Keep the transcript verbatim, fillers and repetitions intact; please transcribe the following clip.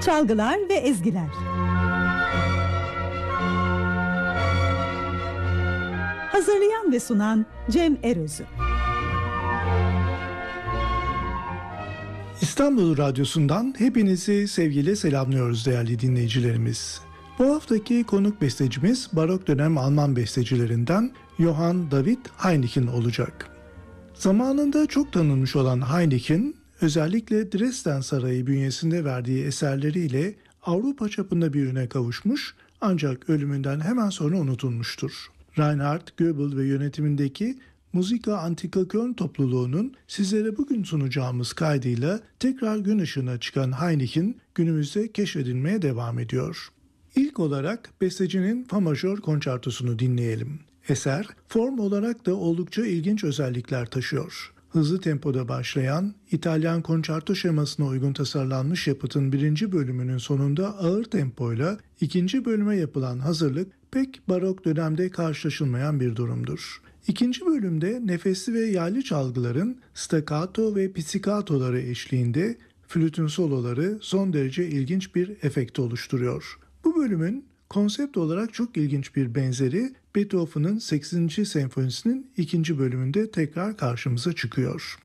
Çalgılar ve ezgiler. Hazırlayan ve sunan Cem Erözü. İstanbul Radyosu'ndan hepinizi sevgiyle selamlıyoruz değerli dinleyicilerimiz. Bu haftaki konuk bestecimiz barok dönem Alman bestecilerinden Johann David Heyneken olacak. Zamanında çok tanınmış olan Heyneken, özellikle Dresden Sarayı bünyesinde verdiği eserleriyle Avrupa çapında bir üne kavuşmuş ancak ölümünden hemen sonra unutulmuştur. Reinhard Goebel ve yönetimindeki Musica Antica Köln topluluğunun sizlere bugün sunacağımız kaydıyla tekrar gün ışığına çıkan Heyneken günümüzde keşfedilmeye devam ediyor. İlk olarak bestecinin Fa majör konçertosunu dinleyelim. Eser form olarak da oldukça ilginç özellikler taşıyor. Hızlı tempoda başlayan, İtalyan konçerto şemasına uygun tasarlanmış yapıtın birinci bölümünün sonunda ağır tempoyla ikinci bölüme yapılan hazırlık pek barok dönemde karşılaşılmayan bir durumdur. İkinci bölümde nefesli ve yaylı çalgıların staccato ve pizzicatoları eşliğinde flütün soloları son derece ilginç bir efekt oluşturuyor. Bu bölümün konsept olarak çok ilginç bir benzeri Beethoven'ın sekizinci senfonisinin ikinci bölümünde tekrar karşımıza çıkıyor.